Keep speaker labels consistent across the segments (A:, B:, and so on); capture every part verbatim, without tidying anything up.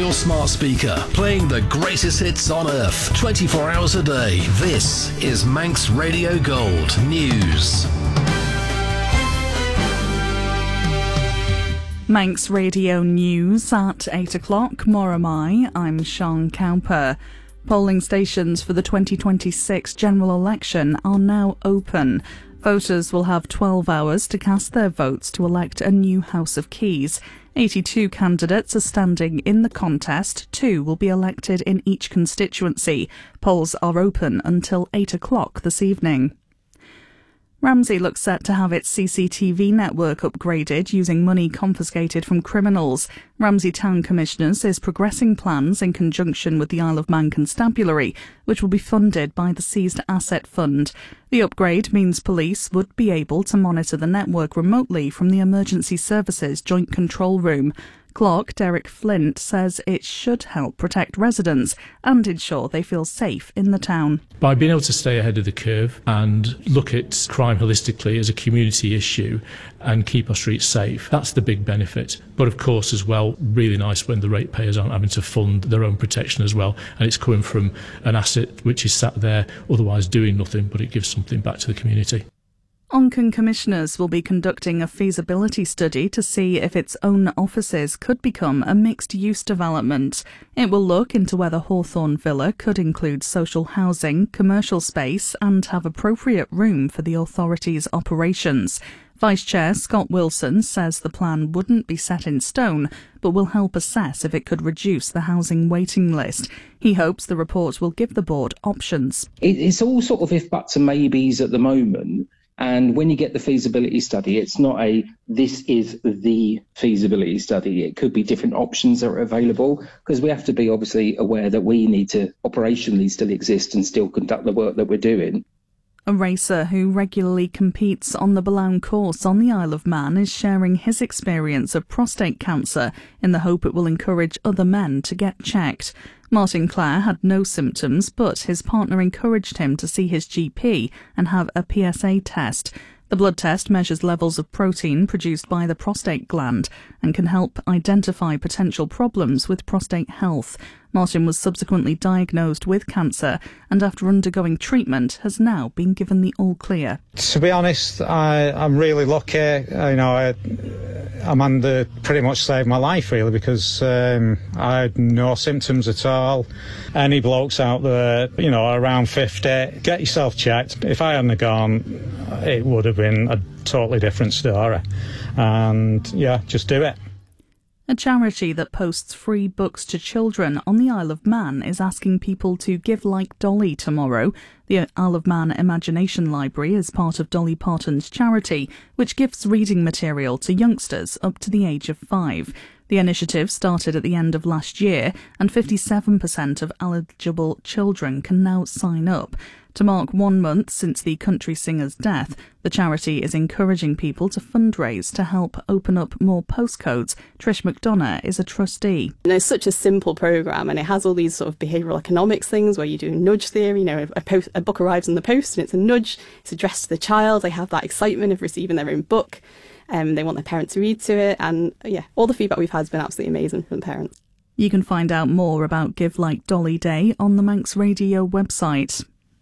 A: your smart speaker, playing the greatest hits on earth, twenty-four hours a day. This is Manx Radio Gold News.
B: Manx Radio News at eight o'clock. Moramai, I'm Sean Cowper. Polling stations for the twenty twenty-six general election are now open. Voters will have twelve hours to cast their votes to elect a new House of Keys. eighty-two candidates are standing in the contest. Two will be elected in each constituency. Polls are open until eight o'clock this evening. Ramsey looks set to have its C C T V network upgraded using money confiscated from criminals. Ramsey Town Commissioners is progressing plans in conjunction with the Isle of Man Constabulary, which will be funded by the Seized Asset Fund. The upgrade means police would be able to monitor the network remotely from the Emergency Services Joint Control Room. Clerk Derek Flint says it should help protect residents and ensure they feel safe in the town.
C: By being able to stay ahead of the curve and look at crime holistically as a community issue and keep our streets safe, that's the big benefit. But of course as well, really nice when the ratepayers aren't having to fund their own protection as well, and it's coming from an asset which is sat there otherwise doing nothing, but it gives something back to the community.
B: Onchan Commissioners will be conducting a feasibility study to see if its own offices could become a mixed-use development. It will look into whether Hawthorne Villa could include social housing, commercial space and have appropriate room for the authority's operations. Vice Chair Scott Wilson says the plan wouldn't be set in stone, but will help assess if it could reduce the housing waiting list. He hopes the report will give the board options.
D: It's all sort of if buts and maybes at the moment. And when you get the feasibility study, it's not a, this is the feasibility study. It could be different options that are available, because we have to be obviously aware that we need to operationally still exist and still conduct the work that we're doing.
B: A racer who regularly competes on the Balaun course on the Isle of Man is sharing his experience of prostate cancer in the hope it will encourage other men to get checked. Martin Clare had no symptoms, but his partner encouraged him to see his G P and have a P S A test. The blood test measures levels of protein produced by the prostate gland and can help identify potential problems with prostate health. Martin was subsequently diagnosed with cancer and after undergoing treatment has now been given the all clear.
E: To be honest, I, I'm really lucky. You know, I, Amanda pretty much saved my life really, because um, I had no symptoms at all. Any blokes out there, you know, around fifty, get yourself checked. If I hadn't gone, it would have been a totally different story. And yeah, just do it.
B: A charity that posts free books to children on the Isle of Man is asking people to give like Dolly tomorrow. The Isle of Man Imagination Library is part of Dolly Parton's charity, which gives reading material to youngsters up to the age of five. The initiative started at the end of last year, and fifty-seven percent of eligible children can now sign up. To mark one month since the country singer's death, the charity is encouraging people to fundraise to help open up more postcodes. Trish McDonough is a trustee.
F: You know, it's such a simple programme, and it has all these sort of behavioural economics things where you do nudge theory. You know, a, post, a book arrives in the post and it's a nudge. It's addressed to the child. They have that excitement of receiving their own book. Um, they want their parents to read to it. And yeah, all the feedback we've had has been absolutely amazing from parents.
B: You can find out more about Give Like Dolly Day on the Manx Radio website.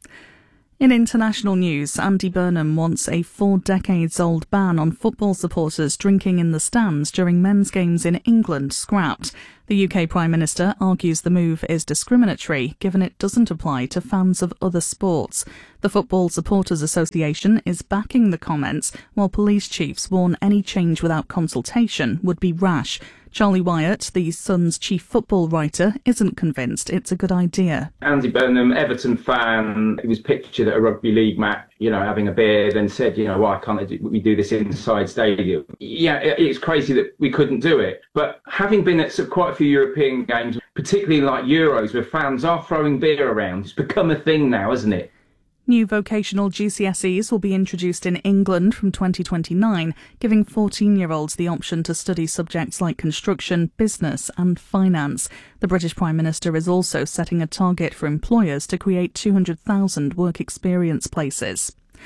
B: In international news, Andy Burnham wants a four decades old ban on football supporters drinking in the stands during men's games in England scrapped. The U K Prime Minister argues the move is discriminatory, given it doesn't apply to fans of other sports. The Football Supporters Association is backing the comments, while police chiefs warn any change without consultation would be rash. Charlie Wyatt, the Sun's chief football writer, isn't convinced it's a good idea.
G: Andy Burnham, Everton fan, he was pictured at a rugby league match, you know, having a beer, then said, you know, why can't we do this inside stadium? Yeah, it's crazy that we couldn't do it. But having been at quite a few European games, particularly like Euros, where fans are throwing beer around, it's become a thing now, hasn't it?
B: New vocational G C S Es will be introduced in England from twenty twenty-nine, giving fourteen-year-olds the option to study subjects like construction, business and finance. The British Prime Minister is also setting a target for employers to create two hundred thousand work experience places.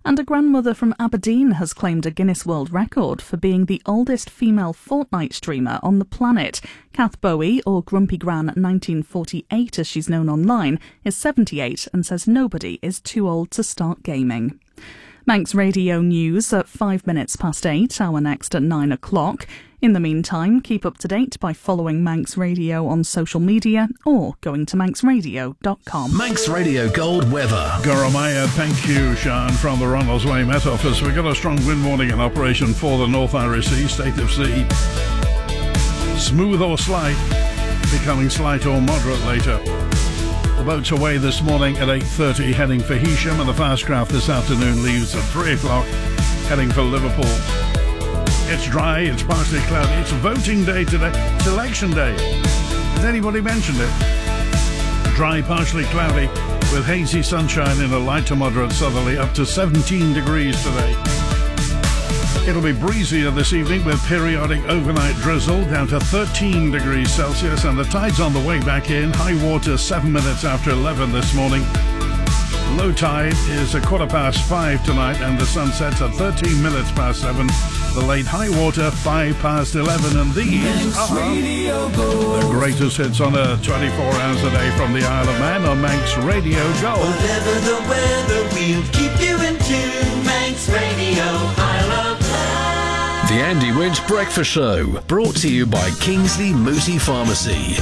B: And a grandmother from Aberdeen has claimed a Guinness World Record for being the oldest female Fortnite streamer on the planet. Kath Bowie, or Grumpy Gran nineteen forty-eight as she's known online, is seventy-eight and says nobody is too old to start gaming. Manx Radio News at five minutes past eight, our next at nine o'clock. In the meantime, keep up to date by following Manx Radio on social media or going to manx radio dot com.
A: Manx Radio Gold weather.
H: Goromaya, thank you, Sean, from the Ronalds Way Met Office. We've got a strong wind warning in operation for the North Irish Sea, state of sea. Smooth or slight, becoming slight or moderate later. The boat's away this morning at eight thirty, heading for Heysham, and the fast craft this afternoon leaves at three o'clock, heading for Liverpool. It's dry, it's partially cloudy, it's voting day today, it's election day. Has anybody mentioned it? Dry, partially cloudy, with hazy sunshine in a light to moderate southerly, up to seventeen degrees today. It'll be breezier this evening with periodic overnight drizzle, down to thirteen degrees Celsius, and the tide's on the way back in. High water seven minutes after eleven this morning. Low tide is a quarter past five tonight, and the sun sets at thirteen minutes past seven. The late high water five past eleven, and these are the greatest hits on Earth, twenty-four hours a day from the Isle of Man on Manx Radio Gold.
I: Whatever the weather, we'll keep you in tune. Manx Radio, Isle of Man.
A: The Andy Winch Breakfast Show, brought to you by Kingsley Moosey Pharmacy.